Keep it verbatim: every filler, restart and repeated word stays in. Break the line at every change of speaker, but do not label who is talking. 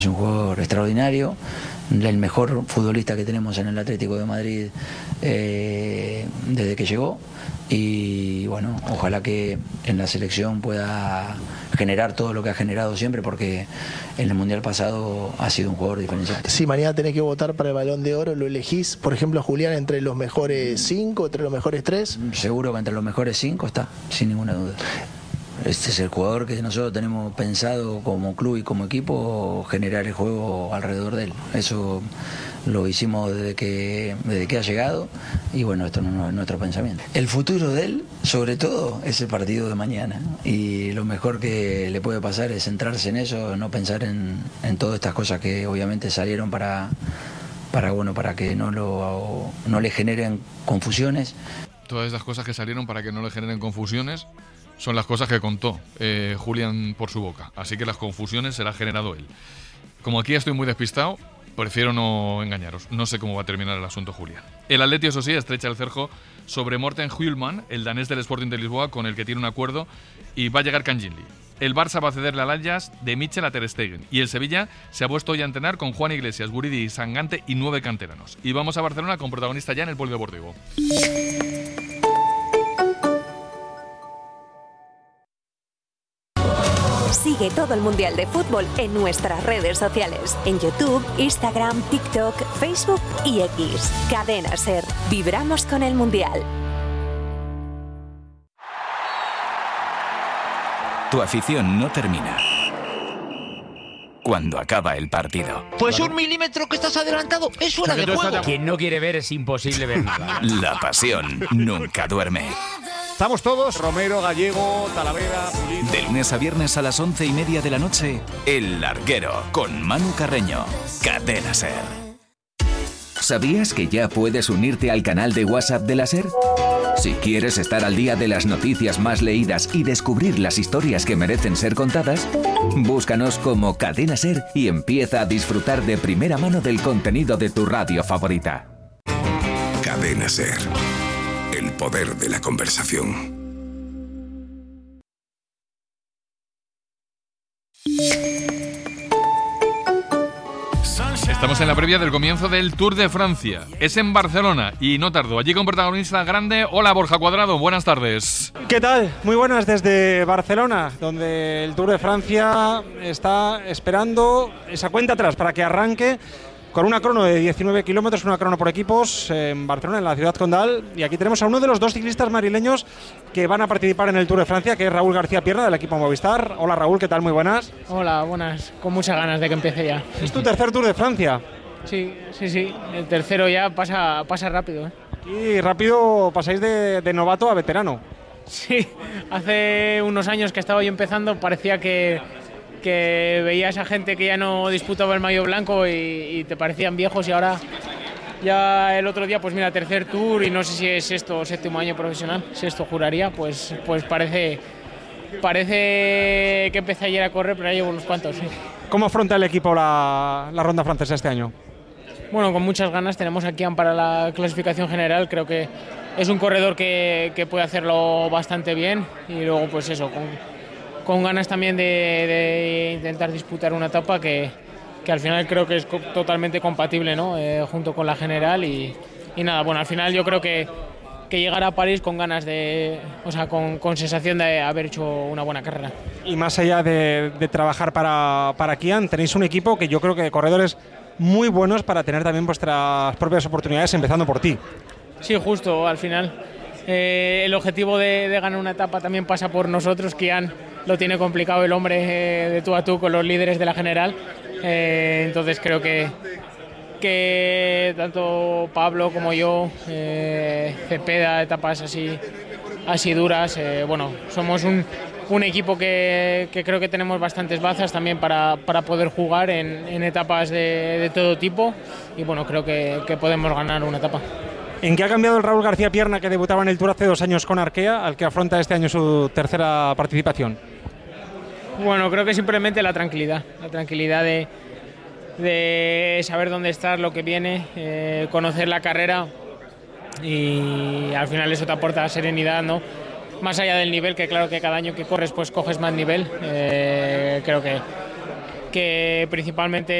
Es un jugador extraordinario, el mejor futbolista que tenemos en el Atlético de Madrid eh, desde que llegó, y bueno, ojalá que en la selección pueda generar todo lo que ha generado siempre, porque en el Mundial pasado ha sido un jugador diferencial.
Si mañana tenés que votar para el Balón de Oro, ¿lo elegís, por ejemplo, Julián, entre los mejores cinco, entre los mejores tres?
Seguro que entre los mejores cinco está, sin ninguna duda. Este es el jugador que nosotros tenemos pensado como club y como equipo generar el juego alrededor de él. Eso lo hicimos desde que, desde que ha llegado, y bueno, esto no es nuestro pensamiento. El futuro de él, sobre todo, es el partido de mañana, y lo mejor que le puede pasar es centrarse en eso, no pensar en, en todas estas cosas que obviamente salieron para, para, bueno, para que no, lo, no le generen confusiones.
Todas estas cosas que salieron para que no le generen confusiones son las cosas que contó eh, Julián por su boca. Así que las confusiones se las ha generado él. Como aquí estoy muy despistado, prefiero no engañaros. No sé cómo va a terminar el asunto, Julián. El Atleti, eso sí, estrecha el cerco sobre Morten Hjulmand, el danés del Sporting de Lisboa, con el que tiene un acuerdo, y va a llegar Canginli. El Barça va a cederle al Ajax de Mitchell a Ter Stegen, y el Sevilla se ha puesto hoy a entrenar con Juan Iglesias, Guridi, Sangante y nueve canteranos. Y vamos a Barcelona con protagonista ya en el Polideportivo.
Sigue todo el Mundial de Fútbol en nuestras redes sociales, en YouTube, Instagram, TikTok, Facebook y X. Cadena SER. Vibramos con el Mundial.
Tu afición no termina cuando acaba el partido.
Pues un milímetro que estás adelantado es fuera de juego.
Quien no quiere ver es imposible ver nada.
La pasión nunca duerme.
Estamos todos, Romero, Gallego, Talavera, Pulido.
De lunes a viernes a las once y media de la noche, El Larguero, con Manu Carreño. Cadena SER. ¿Sabías que ya puedes unirte al canal de WhatsApp de la SER? Si quieres estar al día de las noticias más leídas y descubrir las historias que merecen ser contadas, búscanos como Cadena SER y empieza a disfrutar de primera mano del contenido de tu radio favorita.
Cadena SER. El poder de la conversación.
Estamos en la previa del comienzo del Tour de Francia. Es en Barcelona y no tardó. Allí con protagonista grande. Hola, Borja Cuadrado, buenas tardes.
¿Qué tal? Muy buenas desde Barcelona, donde el Tour de Francia está esperando esa cuenta atrás para que arranque con una crono de diecinueve kilómetros, una crono por equipos en Barcelona, en la ciudad condal. Y aquí tenemos a uno de los dos ciclistas madrileños que van a participar en el Tour de Francia, que es Raúl García Pierna, del equipo Movistar. Hola Raúl, ¿qué tal? Muy buenas.
Hola, buenas. Con muchas ganas de que empiece ya.
¿Es tu tercer Tour de Francia?
Sí, sí, sí. El tercero ya pasa, pasa rápido, ¿eh?
Y rápido pasáis de, de novato a veterano.
Sí, hace unos años que estaba yo empezando parecía que... que veía a esa gente que ya no disputaba el maillot blanco y, y te parecían viejos, y ahora ya el otro día, pues mira, tercer Tour, y no sé si es sexto o séptimo año profesional, sexto juraría, pues, pues parece, parece que empecé ayer a correr, pero ya llevo unos cuantos, sí.
¿Cómo afronta el equipo la, la ronda francesa este año?
Bueno, con muchas ganas. Tenemos a Kian para la clasificación general, creo que es un corredor que, que puede hacerlo bastante bien, y luego pues eso, con con ganas también de, de intentar disputar una etapa que, que al final creo que es co- totalmente compatible, ¿no? Eh, junto con la general, y, y nada, bueno, al final yo creo que, que llegar a París con ganas de, o sea, con, con sensación de haber hecho una buena carrera.
Y más allá de, de trabajar para, para Kian, tenéis un equipo que yo creo que de corredores muy buenos para tener también vuestras propias oportunidades, empezando por ti.
Sí, justo, al final eh, el objetivo de, de ganar una etapa también pasa por nosotros. Kian lo tiene complicado, el hombre, eh, de tú a tú con los líderes de la general, eh, entonces creo que, que tanto Pablo como yo, eh, Cepeda, etapas así, así duras, eh, bueno, somos un, un equipo que, que creo que tenemos bastantes bazas también para, para poder jugar en, en etapas de, de todo tipo, y bueno, creo que, que podemos ganar una etapa.
¿En qué ha cambiado el Raúl García Pierna que debutaba en el Tour hace dos años con Arkea al que afronta este año su tercera participación?
Bueno, creo que simplemente la tranquilidad, la tranquilidad de, de saber dónde estar, lo que viene, eh, conocer la carrera, y al final eso te aporta serenidad, ¿no? Más allá del nivel, que claro que cada año que corres pues coges más nivel, eh, creo que, que principalmente